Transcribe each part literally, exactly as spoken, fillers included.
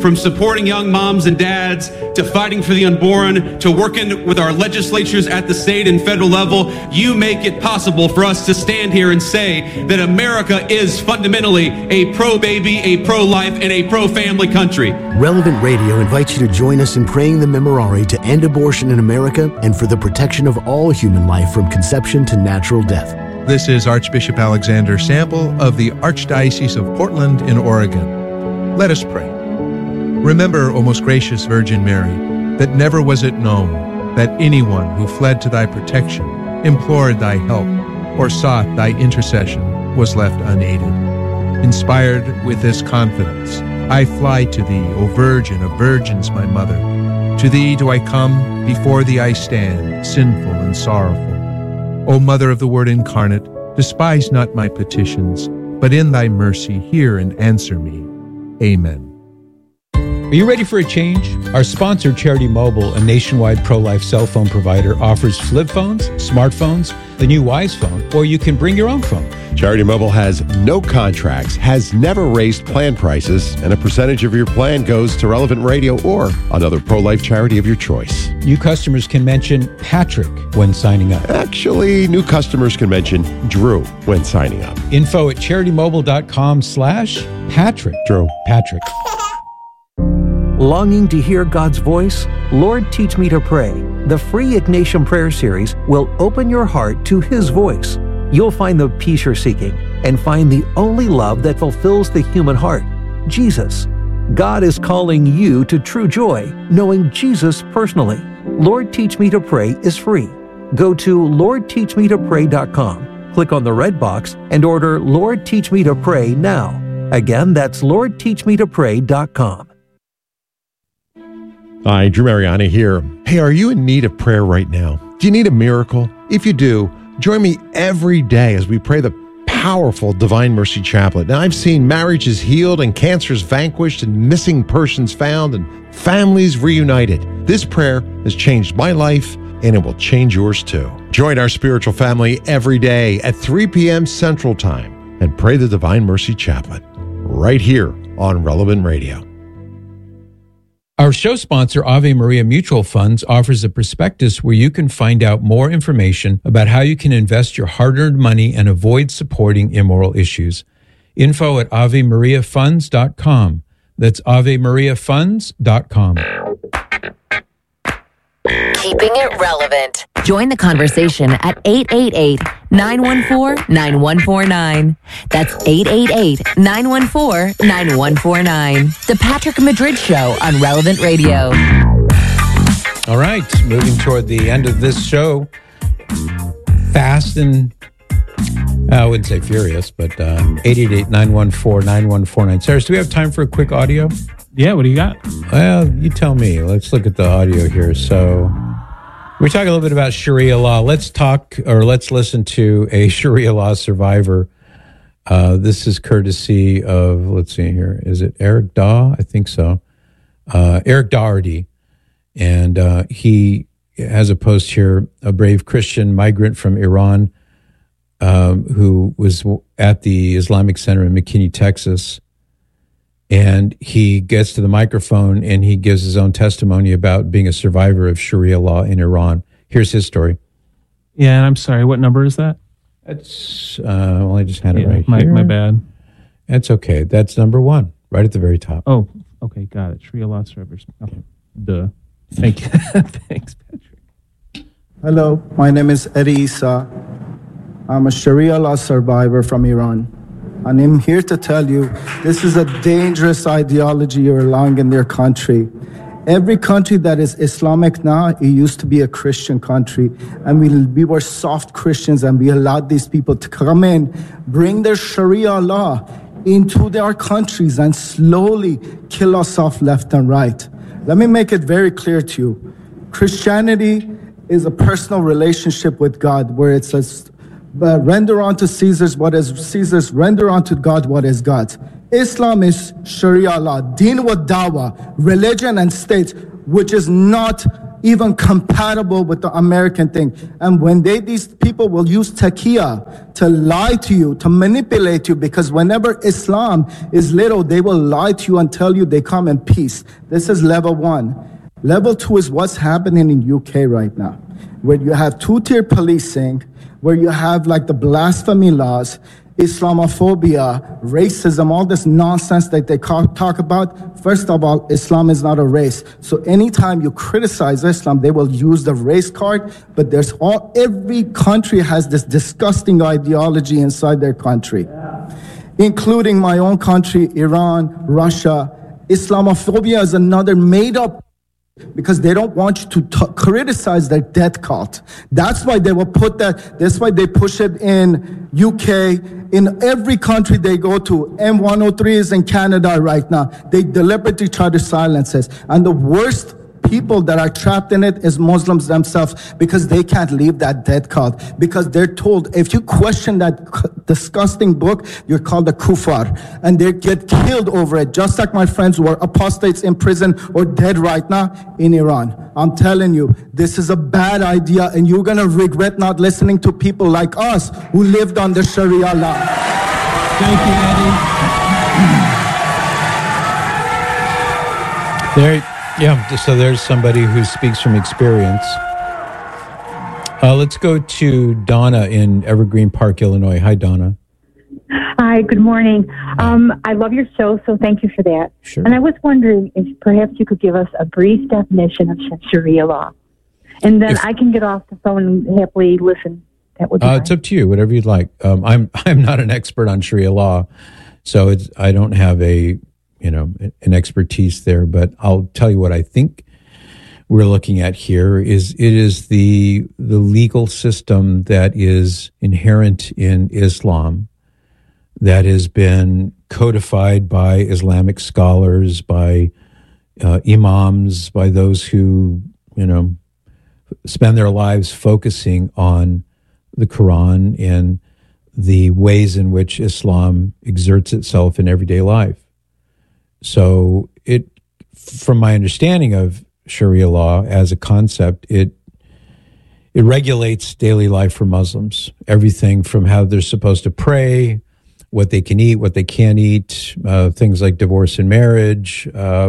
from supporting young moms and dads to fighting for the unborn to working with our legislatures at the state and federal level. You make it possible for us to stand here and say that America is fundamentally a pro-baby, a pro-life, and a pro-family country. Relevant Radio invites you to join us in praying the Memorare to end abortion in America and for the protection of all human life from conception to natural death. This is Archbishop Alexander Sample of the Archdiocese of Portland in Oregon. Let us pray. Remember, O most gracious Virgin Mary, that never was it known that anyone who fled to thy protection, implored thy help, or sought thy intercession was left unaided. Inspired with this confidence, I fly to thee, O Virgin of Virgins, my Mother. To thee do I come, before thee I stand, sinful and sorrowful. O Mother of the Word incarnate, despise not my petitions, but in thy mercy hear and answer me. Amen. Are you ready for a change? Our sponsor, Charity Mobile, a nationwide pro-life cell phone provider, offers flip phones, smartphones, the new Wise phone, or you can bring your own phone. Charity Mobile has no contracts, has never raised plan prices, and a percentage of your plan goes to Relevant Radio or another pro-life charity of your choice. New customers can mention Patrick when signing up. Actually, new customers can mention Drew when signing up. Info at CharityMobile.com slash Patrick. Drew. Patrick. Longing to hear God's voice? Lord, Teach Me to Pray. The free Ignatian Prayer Series will open your heart to His voice. You'll find the peace you're seeking and find the only love that fulfills the human heart, Jesus. God is calling you to true joy, knowing Jesus personally. Lord, Teach Me to Pray is free. Go to Lord Teach Me to Pray dot com, click on the red box, and order Lord, Teach Me to Pray now. Again, that's Lord Teach Me to Pray dot com. Hi, Drew Mariani here. Hey, are you in need of prayer right now? Do you need a miracle? If you do, join me every day as we pray the powerful Divine Mercy Chaplet. Now, I've seen marriages healed and cancers vanquished and missing persons found and families reunited. This prayer has changed my life, and it will change yours too. Join our spiritual family every day at three p.m. Central Time and pray the Divine Mercy Chaplet right here on Relevant Radio. Our show sponsor, Ave Maria Mutual Funds, offers a prospectus where you can find out more information about how you can invest your hard-earned money and avoid supporting immoral issues. Info at Ave Maria Funds dot com. That's Ave Maria Funds dot com. Keeping it relevant. Join the conversation at eight eight eight, nine one four, nine one four nine. That's eight eight eight, nine one four, nine one four nine. The Patrick Madrid Show on Relevant Radio. All right, moving toward the end of this show. Fast and, I wouldn't say furious, but uh, eight eight eight, nine one four, nine one four nine. Sarah, do we have time for a quick audio? Yeah, what do you got? Well, you tell me. Let's look at the audio here. So we're talking a little bit about Sharia law. Let's talk, or let's listen to a Sharia law survivor. Uh, this is courtesy of, let's see here. Is it Eric Daw? I think so. Uh, Eric Daugherty. And uh, he has a post here, a brave Christian migrant from Iran um, who was at the Islamic Center in McKinney, Texas. And he gets to the microphone and he gives his own testimony about being a survivor of Sharia law in Iran. Here's his story. Yeah, and I'm sorry, what number is that? That's, uh, well, I just had it yeah, right my, here. My bad. That's okay. That's number one, right at the very top. Oh, okay, got it. Sharia law survivors. Okay. Duh. Thank you. Thanks, Patrick. Hello, my name is Eddie Issa. I'm a Sharia law survivor from Iran. And I'm here to tell you, this is a dangerous ideology you're allowing in their country. Every country that is Islamic now, it used to be a Christian country. And we, we were soft Christians and we allowed these people to come in, bring their Sharia law into their countries and slowly kill us off left and right. Let me make it very clear to you. Christianity is a personal relationship with God where it says, but render unto Caesar's what is Caesar's, render unto God what is God's. Islam is Sharia law, deen wa dawa, religion and state, which is not even compatible with the American thing. And when they, these people will use taqiyya to lie to you, to manipulate you, because whenever Islam is little, they will lie to you and tell you they come in peace. This is level one. Level two is what's happening in U K right now, where you have two-tier policing, where you have like the blasphemy laws, Islamophobia, racism, all this nonsense that they talk about. First of all, Islam is not a race. So anytime you criticize Islam, they will use the race card. But there's all, every country has this disgusting ideology inside their country, including my own country, Iran, Russia. Islamophobia is another made up, because they don't want you to t- criticize their death cult. That's why they will put that, that's why they push it in U K, in every country they go to. M one oh three is in Canada right now. They deliberately try to silence us. And the worst people that are trapped in it is Muslims themselves, because they can't leave that death cult, because they're told if you question that c- disgusting book, you're called a kufar, and they get killed over it, just like my friends who are apostates in prison or dead right now in Iran. I'm telling you, this is a bad idea, and you're going to regret not listening to people like us who lived under Sharia law. Thank you, Eddie. There. Yeah, so there's somebody who speaks from experience. Uh, let's go to Donna in Evergreen Park, Illinois. Hi, Donna. Hi, good morning. Um, I love your show, so thank you for that. Sure. And I was wondering if perhaps you could give us a brief definition of Sharia law. And then if, I can get off the phone and happily listen. That would be uh, it's up to you, whatever you'd like. Um, I'm I'm not an expert on Sharia law, so it's, I don't have a... you know, an expertise there, but I'll tell you what I think we're looking at here is it is the the legal system that is inherent in Islam that has been codified by Islamic scholars, by uh, imams, by those who, you know, spend their lives focusing on the Quran and the ways in which Islam exerts itself in everyday life. So it, from my understanding of Sharia law as a concept, it it regulates daily life for Muslims. Everything from how they're supposed to pray, what they can eat, what they can't eat, uh, things like divorce and marriage, uh,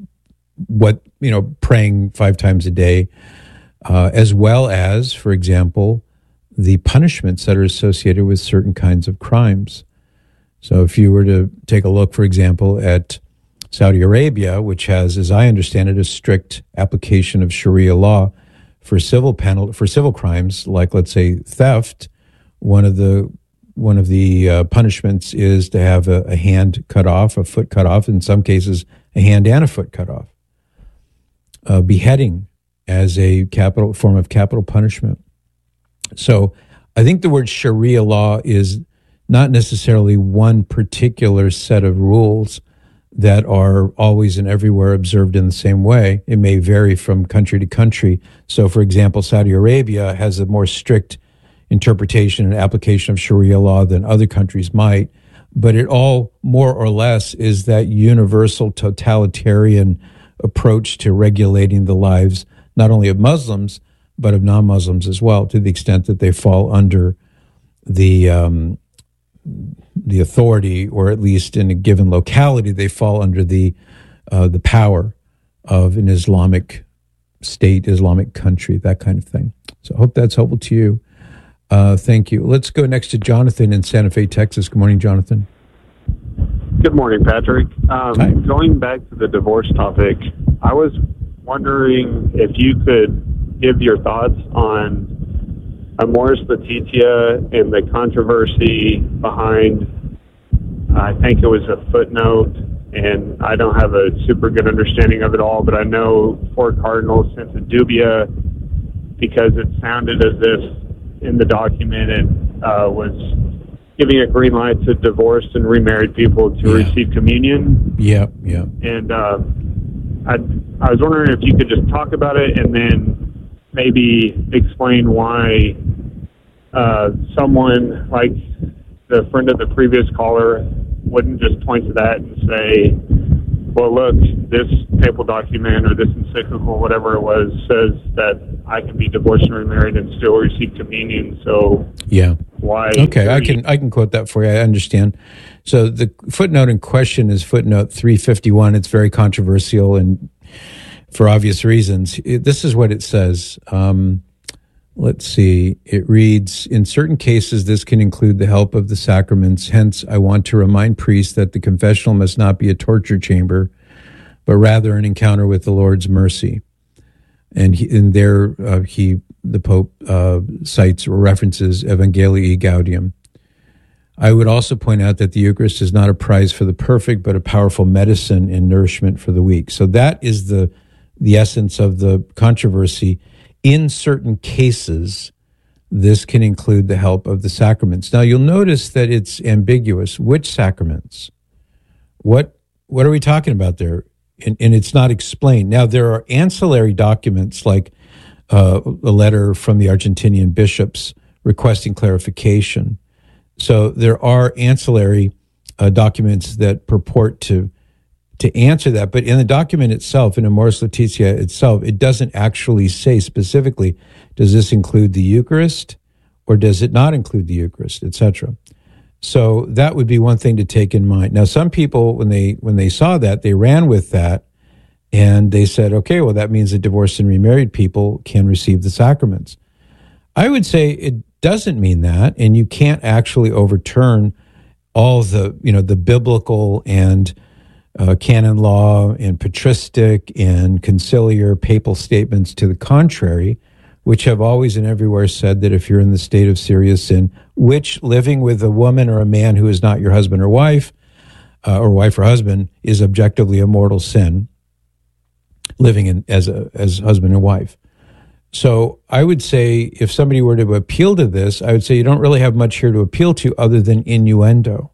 what, you know, praying five times a day, uh, as well as, for example, the punishments that are associated with certain kinds of crimes. So if you were to take a look, for example, at Saudi Arabia, which has, as I understand it, a strict application of Sharia law for civil penal for civil crimes, like let's say theft. One of the one of the uh, punishments is to have a, a hand cut off, a foot cut off. In some cases, a hand and a foot cut off. Uh, beheading as a capital form of capital punishment. So, I think the word Sharia law is not necessarily one particular set of rules that are always and everywhere observed in the same way. It may vary from country to country. So, for example, Saudi Arabia has a more strict interpretation and application of Sharia law than other countries might, but it all more or less is that universal totalitarian approach to regulating the lives not only of Muslims, but of non-Muslims as well, to the extent that they fall under the um, the authority, or at least in a given locality, they fall under the uh, the power of an Islamic state, Islamic country, that kind of thing. So I hope that's helpful to you. Uh, thank you. Let's go next to Jonathan in Santa Fe, Texas. Good morning, Jonathan. Good morning, Patrick. Um, going back to the divorce topic, I was wondering if you could give your thoughts on Amoris Laetitia and the controversy behind, I think it was a footnote, and I don't have a super good understanding of it all, but I know Four Cardinals sent a dubia because it sounded as if in the document it uh, was giving a green light to divorced and remarried people to yeah. receive communion. Yeah, yeah. And uh, I, I was wondering if you could just talk about it and then maybe explain why uh, someone like the friend of the previous caller wouldn't just point to that and say, well, look, this papal document or this encyclical, whatever it was, says that I can be divorced and remarried and still receive communion. So yeah, why? Okay, I can I can quote that for you. I understand. So the footnote in question is footnote three fifty-one. It's very controversial and for obvious reasons. It, this is what it says. Um, let's see. It reads, in certain cases, this can include the help of the sacraments. Hence, I want to remind priests that the confessional must not be a torture chamber, but rather an encounter with the Lord's mercy. And he, in there, uh, he, the Pope uh, cites or references Evangelii Gaudium. I would also point out that the Eucharist is not a prize for the perfect, but a powerful medicine and nourishment for the weak. So that is the the essence of the controversy. In certain cases, this can include the help of the sacraments. Now, you'll notice that it's ambiguous. Which sacraments? What what are we talking about there? And, and it's not explained. Now, there are ancillary documents like uh, a letter from the Argentinian bishops requesting clarification. So there are ancillary uh, documents that purport to to answer that. But in the document itself, in Amoris Laetitia itself, it doesn't actually say specifically, does this include the Eucharist or does it not include the Eucharist, et cetera. So that would be one thing to take in mind. Now, some people, when they when they saw that, they ran with that and they said, okay, well, that means that divorced and remarried people can receive the sacraments. I would say it doesn't mean that, and you can't actually overturn all the, you know, the biblical and uh, canon law and patristic and conciliar papal statements to the contrary, which have always and everywhere said that if you're in the state of serious sin, which living with a woman or a man who is not your husband or wife, uh, or wife or husband, is objectively a mortal sin, living in as a as husband and wife. So I would say if somebody were to appeal to this, I would say you don't really have much here to appeal to other than innuendo.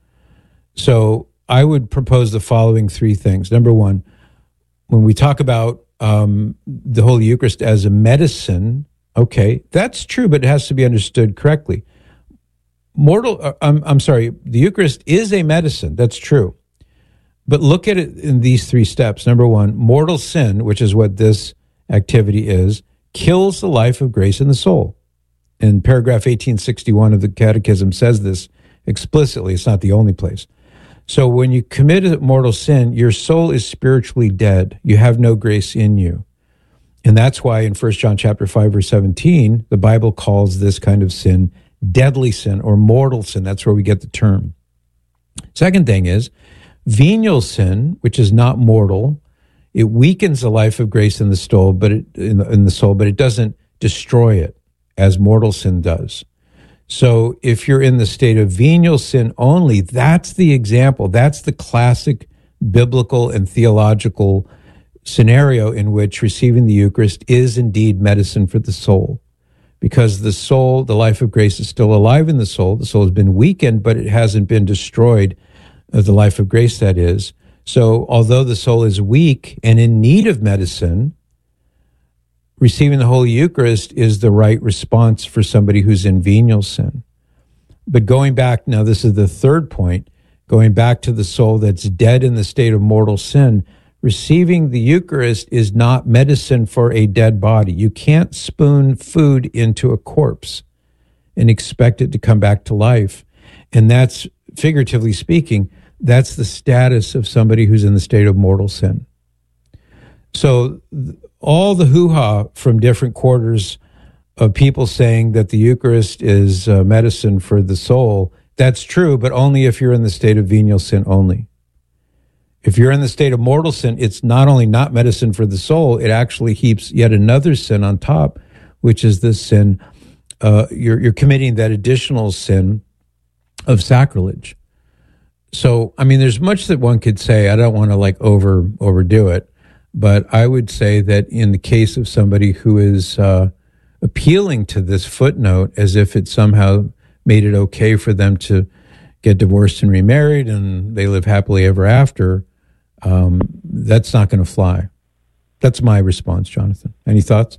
So I would propose the following three things. Number one, when we talk about um, the Holy Eucharist as a medicine, okay, that's true, but it has to be understood correctly. Mortal, uh, I'm, I'm sorry, the Eucharist is a medicine, that's true. But look at it in these three steps. Number one, mortal sin, which is what this activity is, kills the life of grace in the soul. And paragraph eighteen sixty-one of the Catechism says this explicitly. It's not the only place. So when you commit a mortal sin, your soul is spiritually dead. You have no grace in you. And that's why in First John chapter five, verse seventeen, the Bible calls this kind of sin deadly sin or mortal sin. That's where we get the term. Second thing is, venial sin, which is not mortal, it weakens the life of grace in the soul, but it, in, the, in the soul, but it doesn't destroy it as mortal sin does. So if you're in the state of venial sin only, that's the example. That's the classic biblical and theological scenario in which receiving the Eucharist is indeed medicine for the soul. Because the soul, the life of grace is still alive in the soul. The soul has been weakened, but it hasn't been destroyed, the life of grace that is. So although the soul is weak and in need of medicine, receiving the Holy Eucharist is the right response for somebody who's in venial sin. But going back, now this is the third point, going back to the soul that's dead in the state of mortal sin, receiving the Eucharist is not medicine for a dead body. You can't spoon food into a corpse and expect it to come back to life. And that's, figuratively speaking, that's the status of somebody who's in the state of mortal sin. So all the hoo-ha from different quarters of people saying that the Eucharist is uh, medicine for the soul, that's true, but only if you're in the state of venial sin only. If you're in the state of mortal sin, it's not only not medicine for the soul, it actually heaps yet another sin on top, which is this sin. Uh, you're, you're committing that additional sin of sacrilege. So, I mean, there's much that one could say. I don't want to like over overdo it, but I would say that in the case of somebody who is uh, appealing to this footnote as if it somehow made it okay for them to get divorced and remarried and they live happily ever after, um, that's not going to fly. That's my response, Jonathan. Any thoughts?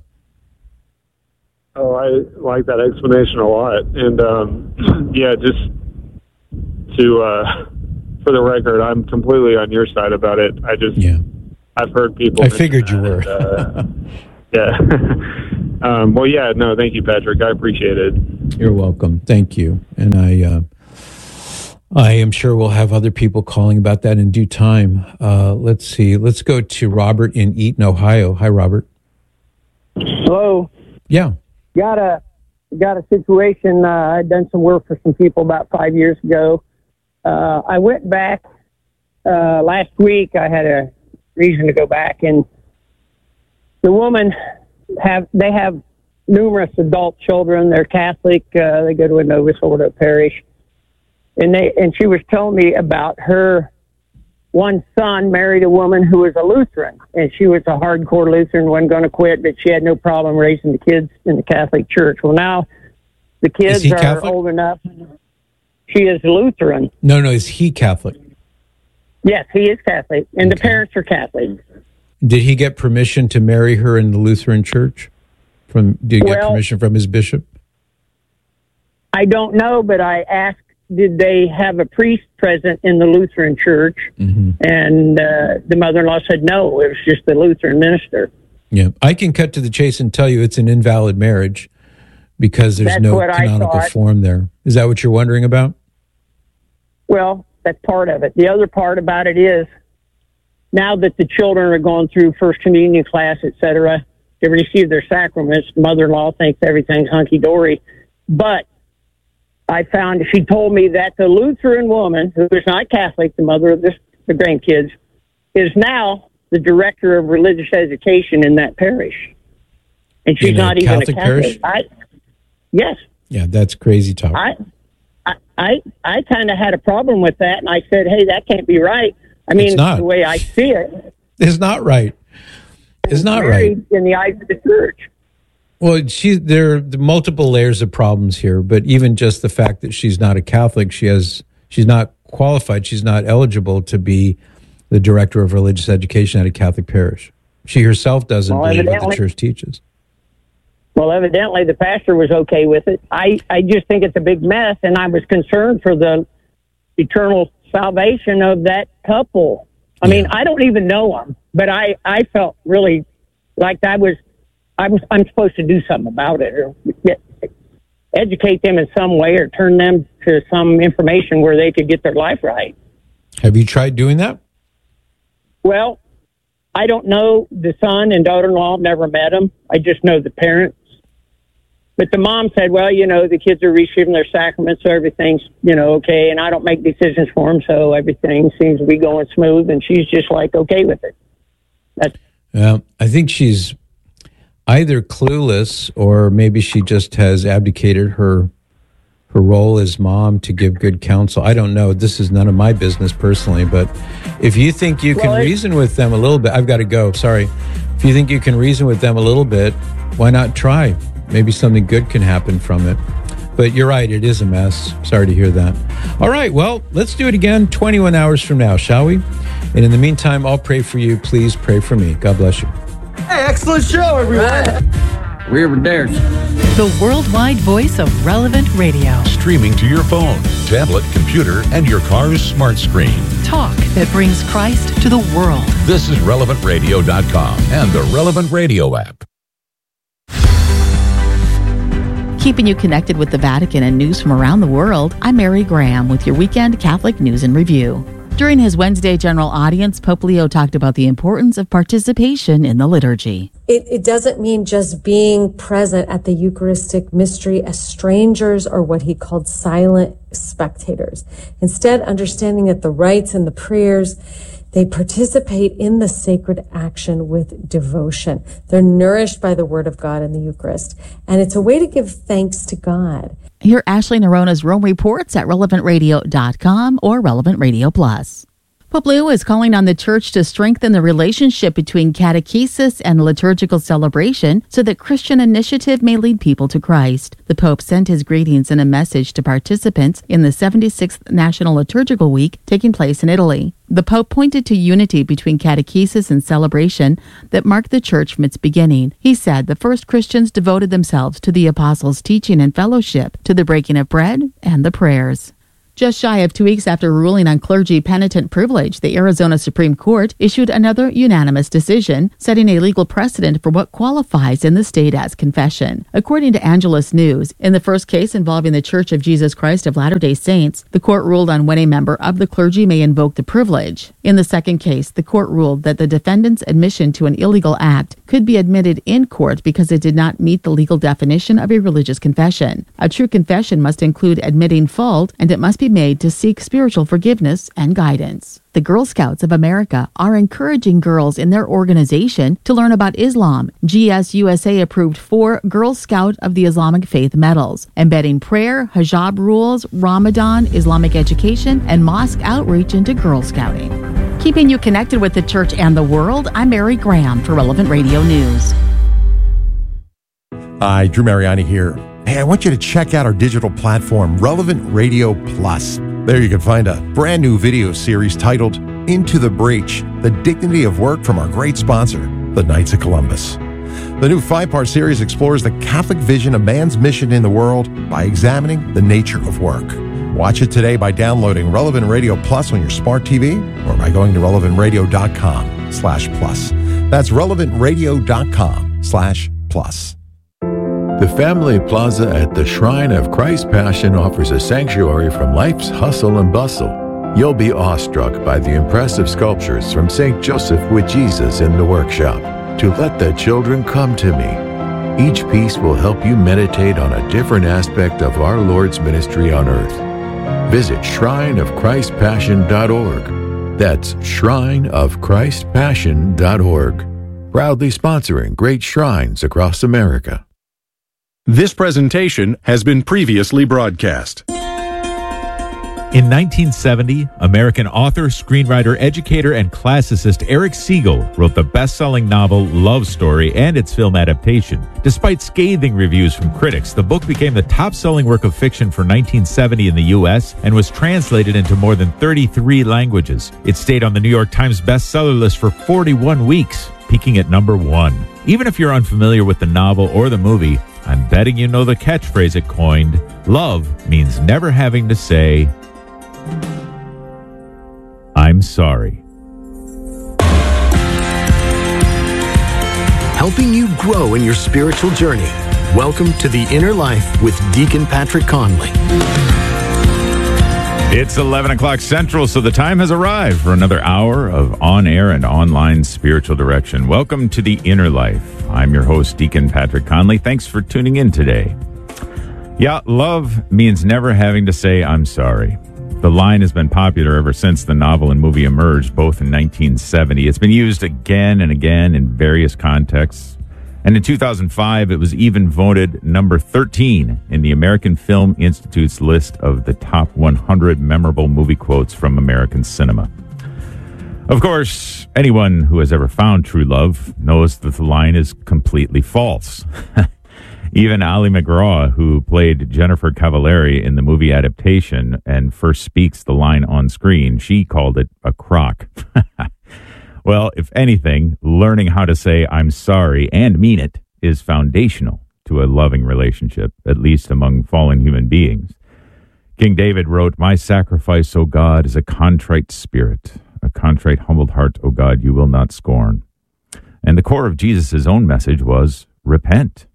Oh, I like that explanation a lot. And um, yeah, just to uh, for the record, I'm completely on your side about it. I just, yeah. I've heard people. I figured you were. And, uh, yeah. um, well, yeah, no, thank you, Patrick. I appreciate it. You're welcome. Thank you. And I, uh, I am sure we'll have other people calling about that in due time. Uh, let's see. Let's go to Robert in Eaton, Ohio. Hi, Robert. Hello. Yeah. Got a got a situation. Uh, I'd done some work for some people about five years ago. Uh, I went back uh, last week. I had a reason to go back, and the woman have they have numerous adult children. They're Catholic. Uh, they go to a Novus Ordo parish, and they and she was telling me about her one son married a woman who was a Lutheran, and she was a hardcore Lutheran, wasn't going to quit, but she had no problem raising the kids in the Catholic Church. Well, now the kids are Catholic? old enough. She is Lutheran. No, no, is he Catholic? Yes, he is Catholic, and Okay. the parents are Catholic. Did he get permission to marry her in the Lutheran Church? From did he get Well- permission from his bishop? I don't know, but I asked, did they have a priest present in the Lutheran Church? Mm-hmm. And uh, the mother-in-law said no, it was just the Lutheran minister. Yeah, I can cut to the chase and tell you it's an invalid marriage because there's That's no what I canonical thought. form there. Is that what you're wondering about? Well, that's part of it. The other part about it is, now that the children are going through First Communion class, et cetera, to receive their sacraments, mother-in-law thinks everything's hunky-dory. But I found, she told me that the Lutheran woman, who is not Catholic, the mother of this, the grandkids, is now the director of religious education in that parish. And she's In a not even Catholic a Catholic. parish? I, yes. Yeah, that's crazy talk. I, I, I, I kind of had a problem with that, and I said, "Hey, that can't be right." I mean, It's not. the way I see it, It's not right. It's not right. married in the eyes of the church. Well, she there are multiple layers of problems here, but even just the fact that she's not a Catholic, she has she's not qualified, she's not eligible to be the director of religious education at a Catholic parish. She herself doesn't Well, believe what the evidently- church teaches. Well, evidently the pastor was okay with it. I, I just think it's a big mess, and I was concerned for the eternal salvation of that couple. I mean, I don't even know them, but I, I felt really like I was, I was, I'm supposed to do something about it, or get, educate them in some way, or turn them to some information where they could get their life right. Have you tried doing that? Well, I don't know the son and daughter-in-law. Never met them. I just know the parents. But the mom said, well, you know, the kids are receiving their sacraments, so everything's, you know, okay, and I don't make decisions for them, so everything seems to be going smooth, and she's just, like, okay with it. That's, Well, I think she's either clueless or maybe she just has abdicated her her role as mom to give good counsel. I don't know. This is none of my business personally, but if you think you can Well, it- reason with them a little bit, I've got to go. Sorry. If you think you can reason with them a little bit, why not try? Maybe something good can happen from it. But you're right, it is a mess. Sorry to hear that. All right, well, let's do it again twenty-one hours from now, shall we? And in the meantime, I'll pray for you. Please pray for me. God bless you. Hey, excellent show, everyone. We're there. The worldwide voice of Relevant Radio. Streaming to your phone, tablet, computer, and your car's smart screen. Talk that brings Christ to the world. This is relevant radio dot com and the Relevant Radio app. Keeping you connected with the Vatican and news from around the world, I'm Mary Graham with your weekend Catholic News and Review. During his Wednesday general audience, Pope Leo talked about the importance of participation in the liturgy. It, it doesn't mean just being present at the Eucharistic mystery as strangers or what he called silent spectators. Instead, understanding that the rites and the prayers, they participate in the sacred action with devotion. They're nourished by the Word of God in the Eucharist. And it's a way to give thanks to God. Hear Ashley Narona's Rome Reports at relevant radio dot com or Relevant Radio Plus. Pope Leo is calling on the Church to strengthen the relationship between catechesis and liturgical celebration so that Christian initiative may lead people to Christ. The Pope sent his greetings in a message to participants in the seventy-sixth National Liturgical Week taking place in Italy. The Pope pointed to unity between catechesis and celebration that marked the Church from its beginning. He said the first Christians devoted themselves to the Apostles' teaching and fellowship, to the breaking of bread and the prayers. Just shy of two weeks after ruling on clergy penitent privilege, the Arizona Supreme Court issued another unanimous decision, setting a legal precedent for what qualifies in the state as confession. According to Angelus News, in the first case involving the Church of Jesus Christ of Latter-day Saints, the court ruled on when a member of the clergy may invoke the privilege. In the second case, the court ruled that the defendant's admission to an illegal act could be admitted in court because it did not meet the legal definition of a religious confession. A true confession must include admitting fault, and it must be made to seek spiritual forgiveness and guidance. The Girl Scouts of America are encouraging girls in their organization to learn about Islam. G S U S A approved four Girl Scout of the Islamic Faith medals, embedding prayer, hijab rules, Ramadan, Islamic education, and mosque outreach into Girl Scouting. Keeping you connected with the church and the world, I'm Mary Graham for Relevant Radio News. Hi, Drew Mariani here. Hey, I want you to check out our digital platform, Relevant Radio Plus. There you can find a brand new video series titled Into the Breach, The Dignity of Work from our great sponsor, the Knights of Columbus. The new five-part series explores the Catholic vision of man's mission in the world by examining the nature of work. Watch it today by downloading Relevant Radio Plus on your smart T V or by going to relevant radio dot com slash plus. That's relevant radio dot com slash plus. The Family Plaza at the Shrine of Christ Passion offers a sanctuary from life's hustle and bustle. You'll be awestruck by the impressive sculptures from Saint Joseph with Jesus in the workshop, To Let the Children Come to Me. Each piece will help you meditate on a different aspect of our Lord's ministry on earth. Visit shrine of christ passion dot org. That's shrine of christ passion dot org. Proudly sponsoring great shrines across America. This presentation has been previously broadcast. In nineteen seventy, American author, screenwriter, educator, and classicist Eric Siegel wrote the best-selling novel Love Story and its film adaptation. Despite scathing reviews from critics, the book became the top-selling work of fiction for nineteen seventy in the U S and was translated into more than thirty-three languages. It stayed on the New York Times bestseller list for forty-one weeks, peaking at number one. Even if you're unfamiliar with the novel or the movie, I'm betting you know the catchphrase it coined. Love means never having to say, I'm sorry. Helping you grow in your spiritual journey. Welcome to The Inner Life with Deacon Patrick Conley. It's eleven o'clock Central, so the time has arrived for another hour of on-air and online spiritual direction. Welcome to The Inner Life. I'm your host, Deacon Patrick Conley. Thanks for tuning in today. Yeah, love means never having to say, I'm sorry. The line has been popular ever since the novel and movie emerged, both in nineteen seventy. It's been used again and again in various contexts. And in two thousand five, it was even voted number thirteen in the American Film Institute's list of the top one hundred memorable movie quotes from American cinema. Of course, anyone who has ever found true love knows that the line is completely false. Even Ali MacGraw, who played Jennifer Cavallari in the movie adaptation and first speaks the line on screen, she called it a crock. Well, if anything, learning how to say I'm sorry and mean it is foundational to a loving relationship, at least among fallen human beings. King David wrote, My sacrifice, O God, is a contrite spirit. A contrite, humbled heart, O God, you will not scorn. And the core of Jesus' own message was, repent.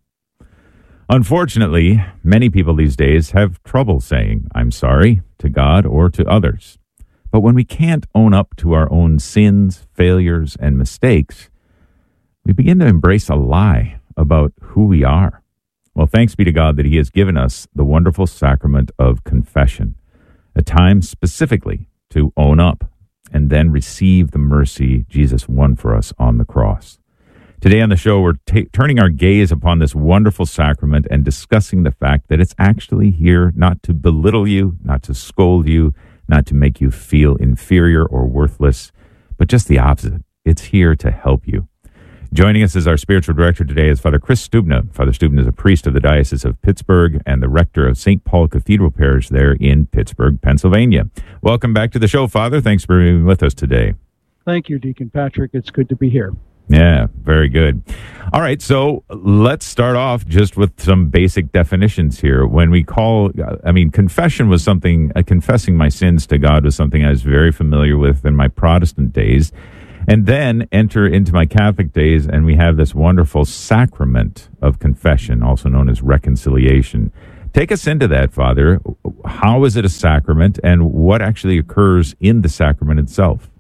Unfortunately, many people these days have trouble saying, I'm sorry, to God or to others. But when we can't own up to our own sins, failures, and mistakes, we begin to embrace a lie about who we are. Well, thanks be to God that He has given us the wonderful sacrament of confession, a time specifically to own up and then receive the mercy Jesus won for us on the cross. Today on the show, we're ta- turning our gaze upon this wonderful sacrament and discussing the fact that it's actually here not to belittle you, not to scold you, not to make you feel inferior or worthless, but just the opposite. It's here to help you. Joining us as our spiritual director today is Father Chris Stubna. Father Stubna is a priest of the Diocese of Pittsburgh and the rector of Saint Paul Cathedral Parish there in Pittsburgh, Pennsylvania. Welcome back to the show, Father. Thanks for being with us today. Thank you, Deacon Patrick. It's good to be here. Yeah, very good. All right, so let's start off just with some basic definitions here. When we call, I mean, confession was something, uh, confessing my sins to God was something I was very familiar with in my Protestant days. And then enter into my Catholic days, and we have this wonderful sacrament of confession, also known as reconciliation. Take us into that, Father. How is it a sacrament, and what actually occurs in the sacrament itself?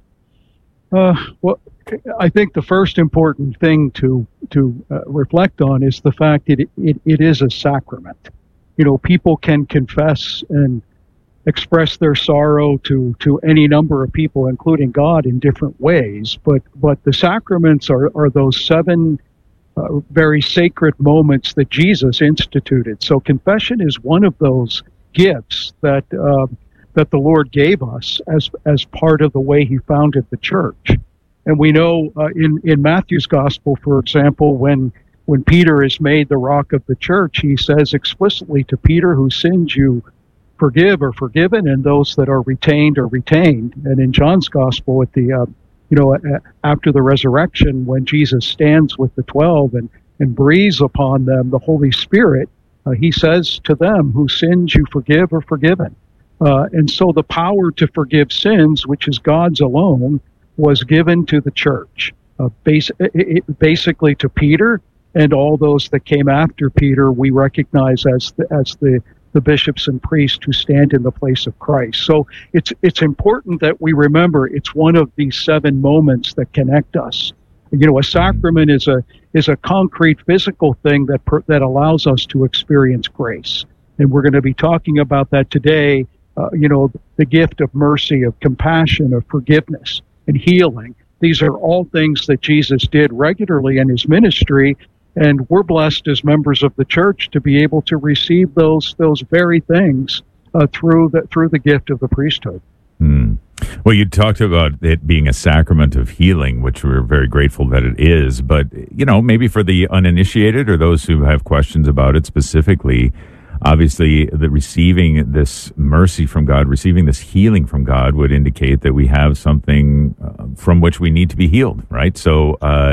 Uh, well, I think the first important thing to to uh, reflect on is the fact that it, it, it is a sacrament. You know, people can confess and express their sorrow to, to any number of people, including God, in different ways. But but the sacraments are, are those seven uh, very sacred moments that Jesus instituted. So confession is one of those gifts that uh, that the Lord gave us as as part of the way He founded the church. And we know uh, in, in Matthew's gospel, for example, when when Peter is made the rock of the church, he says explicitly to Peter, whose sins you forgive are forgiven, and those that are retained are retained. And in John's gospel, at the uh, you know uh, after the resurrection, when Jesus stands with the twelve and, and breathes upon them the Holy Spirit, uh, he says to them, whose sins you forgive are forgiven. Uh, and so the power to forgive sins, which is God's alone, was given to the church, uh, bas- it, basically to Peter and all those that came after Peter. We recognize as the, as the, the bishops and priests who stand in the place of Christ. So it's it's important that we remember it's one of these seven moments that connect us. You know, a sacrament is a is a concrete physical thing that per, that allows us to experience grace, and we're going to be talking about that today. Uh, you know, the gift of mercy, of compassion, of forgiveness, and healing. These are all things that Jesus did regularly in his ministry, and we're blessed as members of the church to be able to receive those those very things uh, through the through the gift of the priesthood. Hmm. Well, you talked about it being a sacrament of healing, which we're very grateful that it is. But you know, maybe for the uninitiated or those who have questions about it specifically, obviously, the receiving this mercy from God, receiving this healing from God would indicate that we have something uh, from which we need to be healed, right? So uh,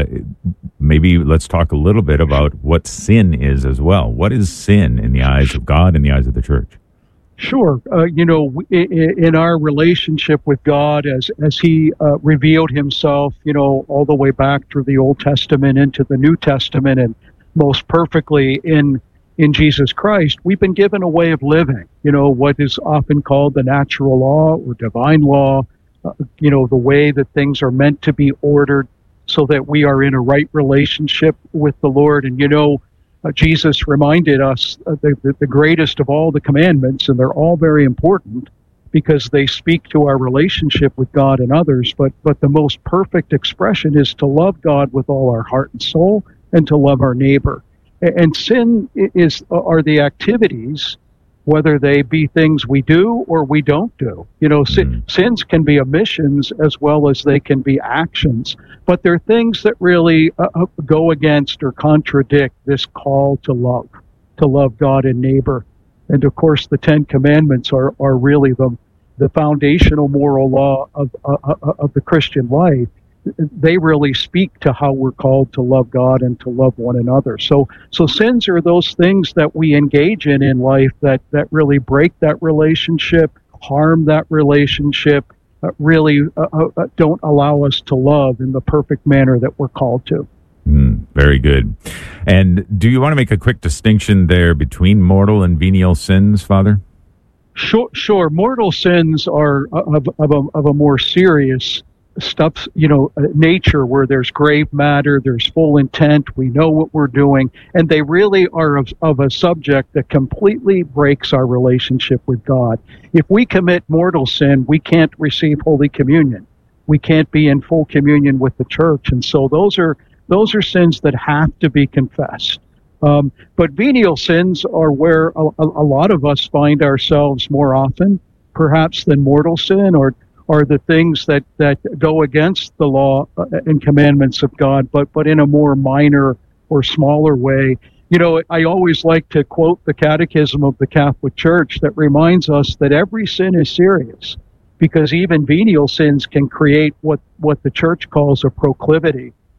maybe let's talk a little bit about what sin is as well. What is sin in the eyes of God, in the eyes of the church? Sure. Uh, you know, in our relationship with God, as as He uh, revealed Himself, you know, all the way back through the Old Testament into the New Testament, and most perfectly in in Jesus Christ, we've been given a way of living, you know, what is often called the natural law or divine law, uh, you know, the way that things are meant to be ordered so that we are in a right relationship with the Lord. And, you know, uh, Jesus reminded us uh, the, the, the greatest of all the commandments, and they're all very important because they speak to our relationship with God and others. But, but the most perfect expression is to love God with all our heart and soul and to love our neighbor. And sin is are the activities, whether they be things we do or we don't do. You know, sin, sins can be omissions as well as they can be actions, but they're things that really uh, go against or contradict this call to love, to love God and neighbor. And of course, the Ten Commandments are, are really the the foundational moral law of uh, of the Christian life. They really speak to how we're called to love God and to love one another. So, so sins are those things that we engage in in life that, that really break that relationship, harm that relationship, uh, really uh, uh, don't allow us to love in the perfect manner that we're called to. Mm, very good. And do you want to make a quick distinction there between mortal and venial sins, Father? Sure, sure. Mortal sins are of, of, a, of a more serious stuff, you know, uh, nature, where there's grave matter, there's full intent, we know what we're doing, and they really are of, of a subject that completely breaks our relationship with God. If we commit mortal sin, we can't receive Holy Communion. We can't be in full communion with the church, and so those are those are sins that have to be confessed. Um, but venial sins are where a, a lot of us find ourselves more often, perhaps, than mortal sin, or are the things that, that go against the law and commandments of God, but, but in a more minor or smaller way. You know, I always like to quote the Catechism of the Catholic Church that reminds us that every sin is serious, because even venial sins can create what, what the Church calls a proclivity.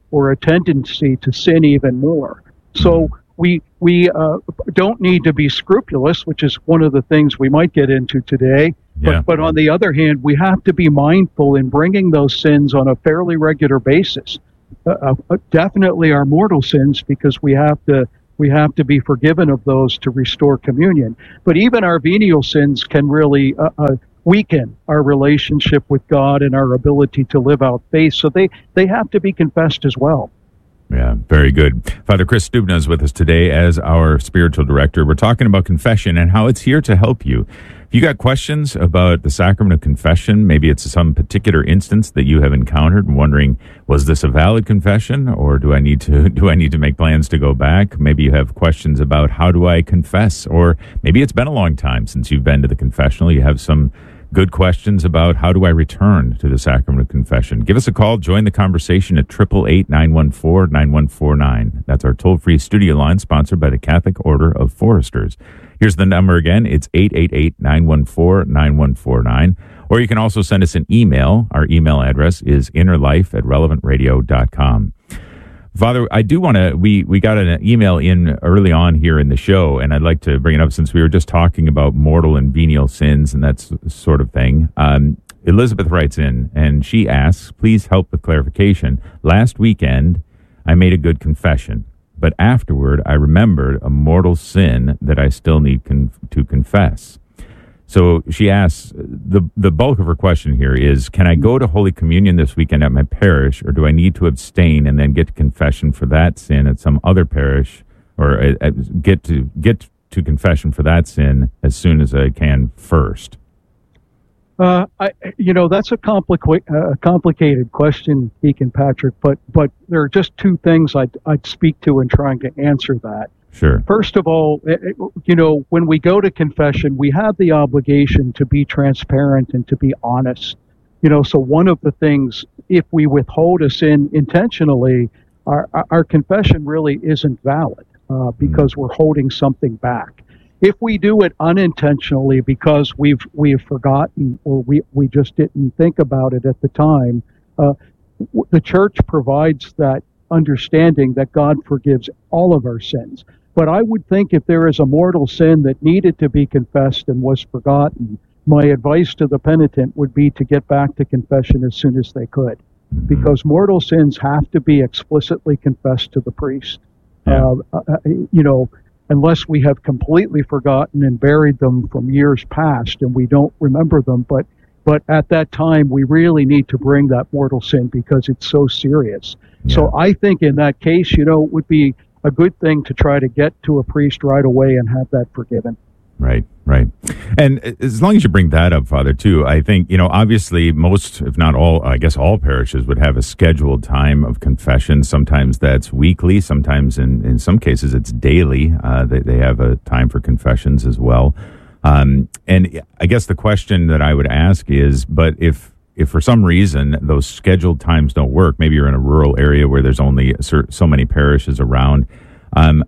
or a tendency to sin even more. So we we uh, don't need to be scrupulous, which is one of the things we might get into today. But, Yeah. but on the other hand, we have to be mindful in bringing those sins on a fairly regular basis. Uh, uh, definitely our mortal sins, because we have to we have to be forgiven of those to restore communion. But even our venial sins can really uh, uh, weaken our relationship with God and our ability to live out faith. So they, they have to be confessed as well. Yeah, very good. Father Chris Stubna is with us today as our spiritual director. We're talking about confession and how it's here to help you. If you got questions about the sacrament of confession, maybe it's some particular instance that you have encountered and wondering, was this a valid confession, or do I need to do I need to make plans to go back? Maybe you have questions about how do I confess, or maybe it's been a long time since you've been to the confessional. You have some good questions about how do I return to the sacrament of confession. Give us a call. Join the conversation at eight eight eight, nine one four, nine one four nine. That's our toll-free studio line sponsored by the Catholic Order of Foresters. Here's the number again. It's eight eight eight, nine one four, nine one four nine. Or you can also send us an email. Our email address is innerlife at relevant radio dot com. Father, I do want to, we, we got an email in early on here in the show, and I'd like to bring it up since we were just talking about mortal and venial sins and that sort of thing. Um, Elizabeth writes in, and she asks, please help with clarification. Last weekend, I made a good confession, but afterward, I remembered a mortal sin that I still need con- to confess. So she asks, the the bulk of her question here is, can I go to Holy Communion this weekend at my parish, or do I need to abstain and then get to confession for that sin at some other parish, or uh, uh, get to get to confession for that sin as soon as I can first? Uh, I, you know, that's a complica- uh, complicated question, Deacon Patrick, but, but there are just two things I'd, I'd speak to in trying to answer that. Sure. First of all, you know, when we go to confession, we have the obligation to be transparent and to be honest. You know, so one of the things, if we withhold a sin intentionally, our, our confession really isn't valid uh, because we're holding something back. If we do it unintentionally because we've we've forgotten or we, we just didn't think about it at the time, uh, the church provides that understanding that God forgives all of our sins. But I would think if there is a mortal sin that needed to be confessed and was forgotten, my advice to the penitent would be to get back to confession as soon as they could, because mortal sins have to be explicitly confessed to the priest. Yeah. Uh, uh, you know, unless we have completely forgotten and buried them from years past and we don't remember them. But but at that time, we really need to bring that mortal sin because it's so serious. Yeah. So I think in that case, you know, it would be a good thing to try to get to a priest right away and have that forgiven. Right, right. And as long as you bring that up, Father, too, I think, you know, obviously most, if not all, I guess all parishes would have a scheduled time of confession. Sometimes that's weekly. Sometimes in, in some cases it's daily. Uh, they, they have a time for confessions as well. Um, and I guess the question that I would ask is, but if, if for some reason those scheduled times don't work, maybe you're in a rural area where there's only so many parishes around, um,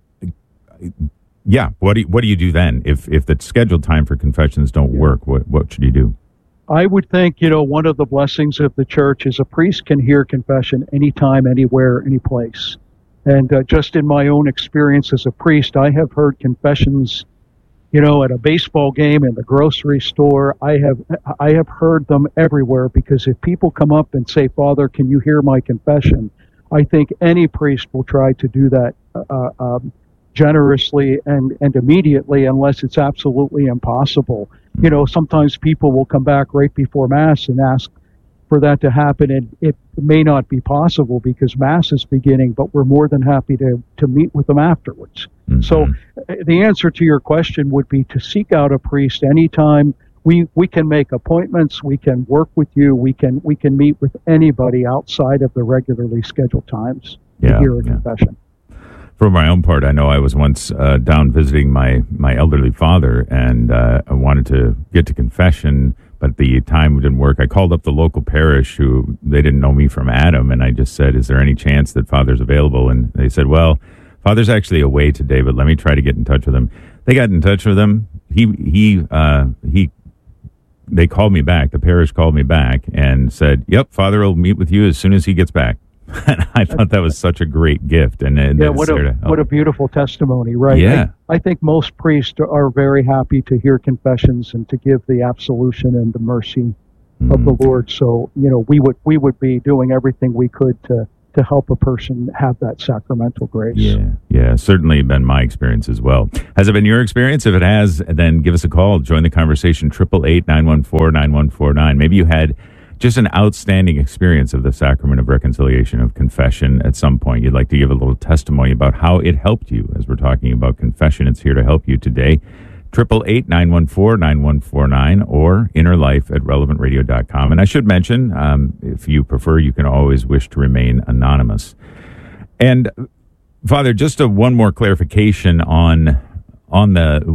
yeah, what do you, what do you do then? If if the scheduled time for confessions don't work, what what should you do? I would think, you know, one of the blessings of the church is a priest can hear confession anytime, anywhere, any place. And uh, just in my own experience as a priest, I have heard confessions, you know, at a baseball game, in the grocery store. I have I have heard them everywhere, because if people come up and say, "Father, can you hear my confession?" I think any priest will try to do that uh, um, generously and, and immediately, unless it's absolutely impossible. You know, sometimes people will come back right before Mass and ask for that to happen, and it may not be possible because Mass is beginning, but we're more than happy to, to meet with them afterwards. Mm-hmm. So uh, the answer to your question would be to seek out a priest anytime. We we can make appointments, we can work with you, we can we can meet with anybody outside of the regularly scheduled times yeah, to hear a yeah. confession. For my own part, I know I was once uh, down visiting my, my elderly father, and uh, I wanted to get to confession, but the time didn't work. I called up the local parish, who they didn't know me from Adam, and I just said, "Is there any chance that Father's available?" And they said, "Well, Father's actually away today, but let me try to get in touch with him." They got in touch with him. He he uh, he. They called me back. The parish called me back and said, "Yep, Father will meet with you as soon as he gets back." And I thought that was such a great gift. And, and yeah, what a what a beautiful testimony, right? Yeah. I, I think most priests are very happy to hear confessions and to give the absolution and the mercy mm. of the Lord. So, you know, we would we would be doing everything we could to to help a person have that sacramental grace. Yeah, yeah, certainly been my experience as well. Has it been your experience? If it has, then give us a call. Join the conversation, eight eight eight, nine one four, nine one four nine. Maybe you had just an outstanding experience of the sacrament of reconciliation, of confession at some point. You'd like to give a little testimony about how it helped you. As we're talking about confession, it's here to help you today. eight eight eight, nine one four, nine one four nine or innerlife at relevant radio dot com. And I should mention, um, if you prefer, you can always wish to remain anonymous. And Father, just a, one more clarification on on the